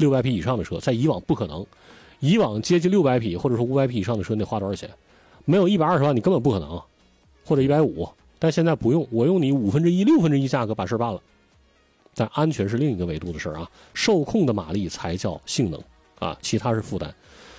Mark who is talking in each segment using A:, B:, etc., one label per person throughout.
A: 600匹以上的车，在以往不可能，以往接近600匹或者说500匹以上的车，你得花多少钱？没有120万，你根本不可能，或者150，但现在不用，我用你1/5、1/6价格把事办了。但安全是另一个维度的事啊，受控的马力才叫性能啊，其他是负担。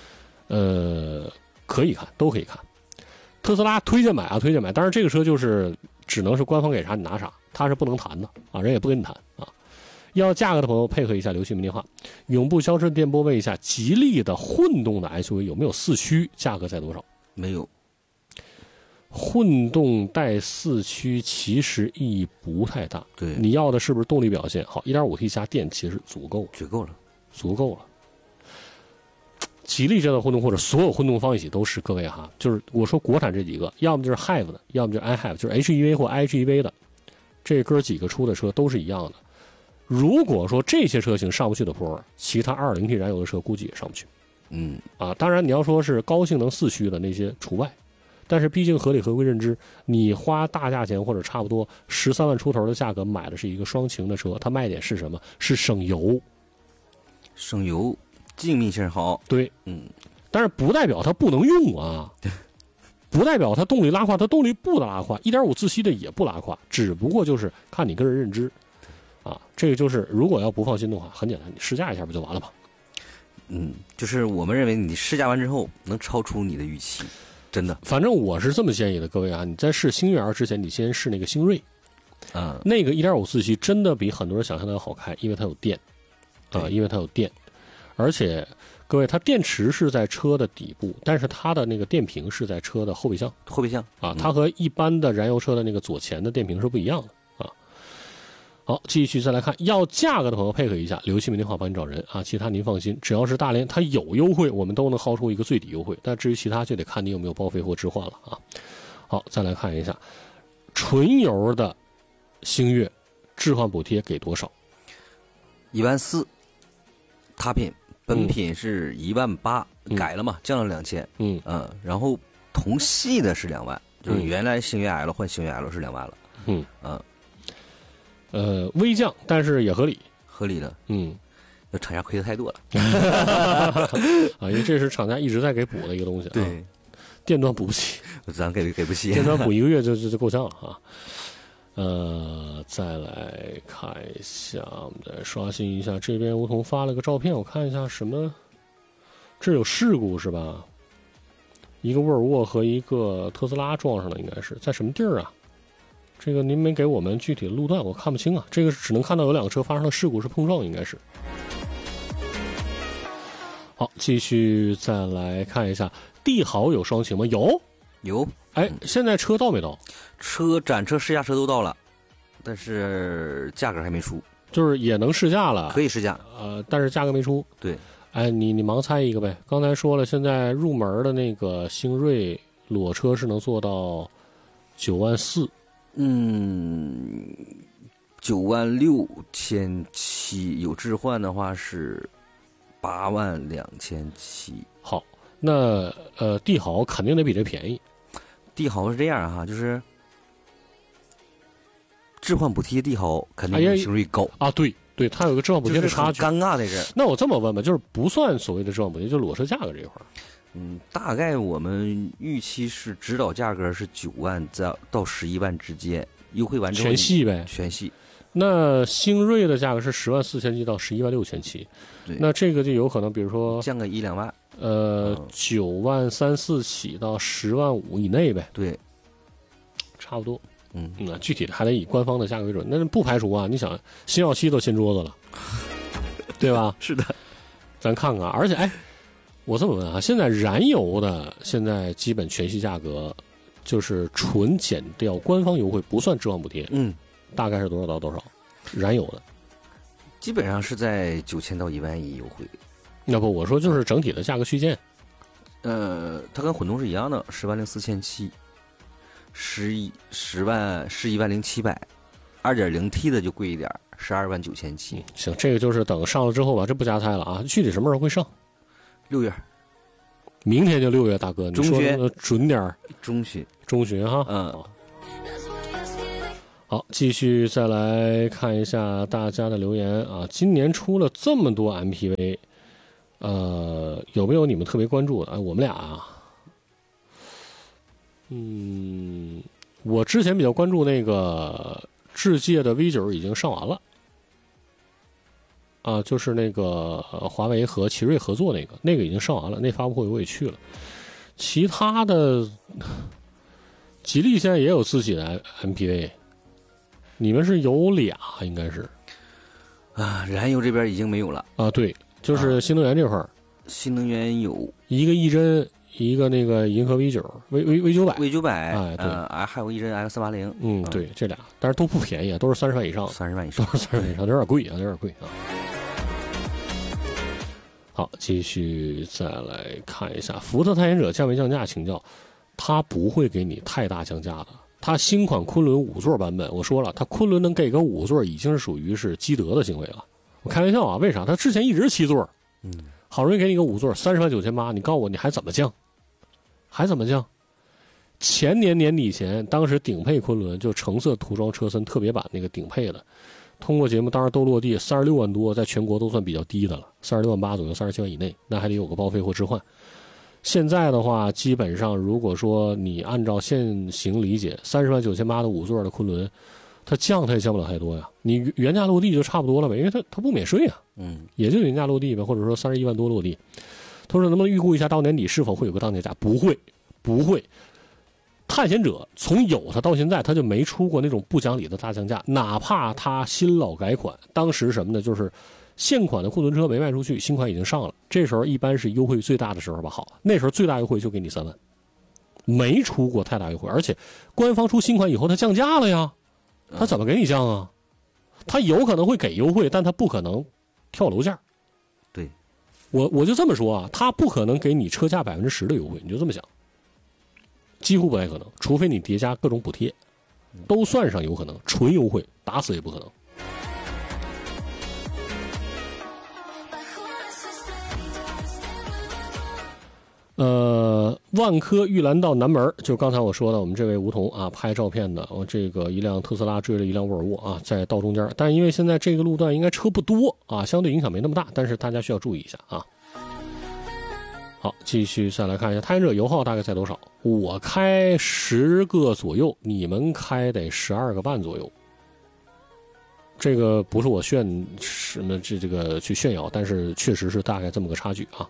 A: 可以看，都可以看。特斯拉推荐买啊，推荐买。当然这个车就是只能是官方给啥你拿啥，它是不能谈的啊，人也不跟你谈啊。要价格的朋友配合一下留信电话，永不消失的电波问一下，吉利的混动的 SUV 有没有4驱，价格在多少？
B: 没有。
A: 混动带4驱其实意义不太大，
B: 对，
A: 你要的是不是动力表现好？1.5T 加电其实足够了，足够了。吉利这的混动或者所有混动放一起都是，各位哈，就是我说国产这几个，要么就是 HEV 的，要么就是 iHEV， 就是 HEV 或 iHEV 的，这哥几个出的车都是一样的。如果说这些车型上不去的坡，其他 2.0T 燃油的车估计也上不去。当然你要说是高性能4驱的那些除外。但是毕竟合理合规认知，你花大价钱或者差不多13万出头的价格买的是一个双擎的车，它卖点是什么？是省油，
B: 静谧性好。
A: 对，但是不代表它不能用啊，不代表它动力拉胯，它动力不拉胯，1.5自吸的也不拉胯，只不过就是看你个人认知啊。这个就是如果要不放心的话，很简单，你试驾一下不就完了吗？
B: 就是我们认为你试驾完之后能超出你的预期。真的，
A: 反正我是这么建议的，各位啊，你在试星越 R 之前，你先试那个星锐，那个 1.5自吸真的比很多人想象的要好开，因为它有电，而且各位，它电池是在车的底部，但是它的那个电瓶是在车的后备箱啊，它和一般的燃油车的那个左前的电瓶是不一样的。好，继续再来看，要价格的朋友配合一下，留姓名电话帮你找人啊。其他您放心，只要是大连它有优惠，我们都能薅出一个最底优惠。但至于其他就得看你有没有报废或置换了啊。好，再来看一下，纯油的星越置换补贴给多少
B: ？14000，他品，本品是18000，改了嘛，降了2000。然后同系的是2万，就是原来星越 L 换星越 L 是2万了。
A: 微降，但是也合理
B: 的。那厂家亏的太多了
A: 啊，因为这是厂家一直在给补的一个东西。
B: 对，
A: 电断补不起，
B: 咱给不起，
A: 电断补1个月就够呛了啊。再来看一下，我们再刷新一下，这边梧桐发了个照片，我看一下什么，这有事故是吧？一个沃尔沃和一个特斯拉撞上了，应该是在什么地儿啊？这个您没给我们具体的路段，我看不清啊。这个只能看到有2个车发生了事故，是碰撞，应该是。好，继续再来看一下，帝豪有双擎吗？有。哎，现在车到没到？
B: 展车试驾车都到了，但是价格还没出。
A: 就是也能试驾了，
B: 可以试驾，
A: 但是价格没出。
B: 对。
A: 哎，你盲猜一个呗。刚才说了，现在入门的那个星锐裸车是能做到94000。
B: 96700，有置换的话是82700。
A: 好，那帝豪肯定得比这便宜。
B: 帝豪是这样哈，就是置换补贴，帝豪肯定比星锐高
A: 啊。对，它有个置换补贴的差距。
B: 尴尬的是，
A: 那我这么问吧，就是不算所谓的置换补贴，就裸车价格这一块。
B: 大概我们预期是指导价格是9万到11万之间，优惠完之后
A: 全系呗，
B: 全系。
A: 那星锐的价格是104700到116700，那这个就有可能，比如说
B: 降个1-2万
A: ，9万3、4起到10万5以内呗。
B: 对，
A: 差不多。具体的还得以官方的价格为准。那不排除啊，你想新奥7都掀桌子了，对吧？
B: 是的，
A: 咱看看。而且哎。我这么问啊，现在燃油的现在基本全系价格就是纯减掉官方优惠，不算置换补贴，大概是多少到多少？燃油的
B: 基本上是在9000到11000优惠。
A: 要不我说就是整体的价格区间，
B: 它跟混动是一样的，104700，11万是10700。2.0T 的就贵一点，129700。
A: 行，这个就是等上了之后吧，这不加猜了啊。具体什么时候会上
B: ？6月，
A: 明天就6月，大哥，你说准点。
B: 中旬
A: 哈。 好，继续再来看一下大家的留言啊。今年出了这么多 MPV，有没有你们特别关注的？我们俩啊，我之前比较关注那个智界的 V9已经上完了，啊，就是那个华为和奇瑞合作那个已经上完了，那发布会我也去了。其他的，吉利现在也有自己的 MPV。你们是有俩，应该是
B: 啊，燃油这边已经没有了
A: 啊。对，就是新能源这块儿，
B: 新能源有
A: 一个翼臻，一个那个银河 V9、V900，
B: 哎，
A: 对，
B: 还有翼臻 X480，
A: 对，这俩，但是都不便宜啊，都是30万以上，
B: 都是30万以上，
A: 有点贵啊，有点贵啊。好，继续再来看一下福特探险者降没降价，请教，它不会给你太大降价的。它新款昆仑5座版本，我说了，它昆仑能给个5座，已经是属于是积德的行为了。我开玩笑啊，为啥？它之前一直7座，好容易给你个5座，309800，你告诉我你还怎么降？还怎么降？前年年底前，当时顶配昆仑就橙色涂装车身特别版那个顶配的，通过节目当时都落地36万多，在全国都算比较低的了，36万8左右，37万以内，那还得有个报废或置换。现在的话，基本上如果说你按照现行理解，309800的5座的昆仑，它也降不了太多呀。你原价落地就差不多了呗，因为它不免税啊，也就原价落地呗，或者说31万多落地。他说能不能预估一下到年底是否会有个当年价？不会。探险者从有它到现在，它就没出过那种不讲理的大降价，哪怕它新老改款，当时什么呢？就是现款的库存车没卖出去，新款已经上了，这时候一般是优惠最大的时候吧。好，那时候最大优惠就给你3万，没出过太大优惠，而且官方出新款以后它降价了呀，它怎么给你降啊？它有可能会给优惠，但它不可能跳楼价。
B: 对，
A: 我就这么说啊，它不可能给你车价10%的优惠，你就这么想，几乎不太可能，除非你叠加各种补贴，都算上有可能，纯优惠打死也不可能。万科玉兰道南门，就刚才我说的，我们这位梧桐啊拍照片的，这个一辆特斯拉追了一辆沃尔沃啊，在道中间，但因为现在这个路段应该车不多啊，相对影响没那么大，但是大家需要注意一下啊。好，继续再来看一下探险者油耗大概在多少？我开10个左右，你们开得12个半左右。这个不是我炫什么这个去炫耀，但是确实是大概这么个差距啊。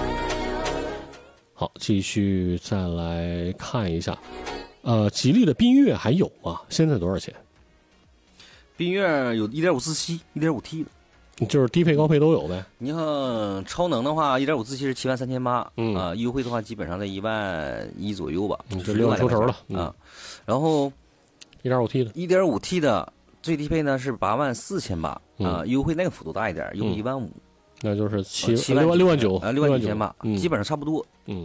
A: 好，继续再来看一下，吉利的缤越还有吗？现在多少钱？
B: 缤越有 1.5自吸 1.5T 的，
A: 就是低配高配都有呗。
B: 你像超能的话 1.5自吸是73800，优惠的话基本上在1万1左右吧，
A: 就6万出头了
B: 啊。然后
A: 1.5T 的
B: 1.5T 的最低配呢是8万4800啊，优惠那个幅度大一点，优惠1万5。
A: 那就是6万9，6
B: 万9千吧，基本上差不多。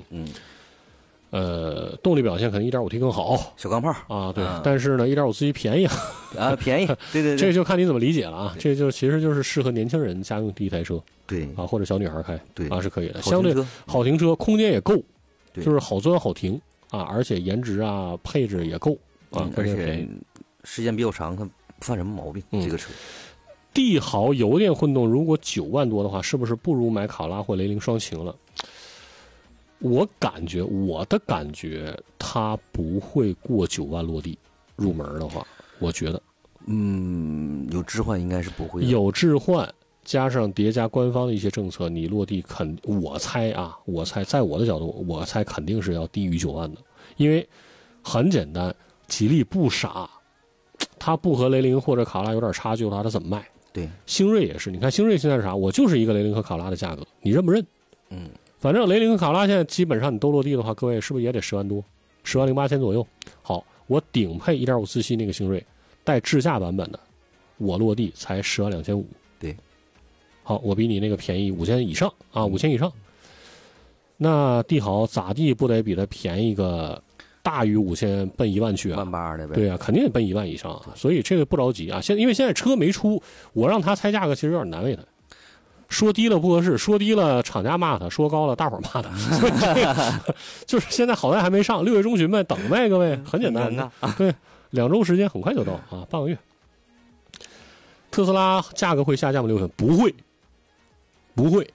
A: 动力表现可能 1.5T 更好，
B: 小钢炮
A: 啊，对。但是呢，1.5自吸便宜
B: 啊，便宜，对，
A: 这就看你怎么理解了啊。这就其实就是适合年轻人家用第一台车，
B: 对
A: 啊，或者小女孩开，
B: 对
A: 啊是可以的。相对好停车，空间也够，就是好钻好停啊，而且颜值啊配置也够啊，
B: 而且时间比较长，它不犯什么毛病。这个车。
A: 帝豪油电混动如果9万多的话，是不是不如买卡罗拉或雷凌双擎了？我的感觉，它不会过9万落地。入门的话，我觉得，
B: 有置换应该是不会的。
A: 有置换加上叠加官方的一些政策，你落地我猜，在我的角度，我猜肯定是要低于9万的，因为很简单，吉利不傻，它不和雷凌或者卡罗拉有点差距的话，它怎么卖？
B: 对，
A: 星瑞也是，你看星瑞现在是啥？我就是一个雷凌和卡罗拉的价格，你认不认？反正雷凌和卡罗拉现在基本上你都落地的话，各位是不是也得10万多，10万08千左右？好，我顶配1.5自吸那个星瑞，带智驾版本的，我落地才10万2500。
B: 对，
A: 好，我比你那个便宜5000以上啊，5000以上。那帝豪咋地不得比它便宜个大于5000，奔1万去啊
B: ？18000的呗。
A: 对啊，肯定得奔1万以上啊。所以这个不着急啊，因为现在车没出，我让他猜价格其实有点难为他。说低了不合适，说低了厂家骂他，说高了大伙骂他。就是现在好在还没上，6月中旬呗，等呗，各位，很简单。对 2周时间很快就到啊，半个月。特斯拉价格会下降吗？刘晨，不会，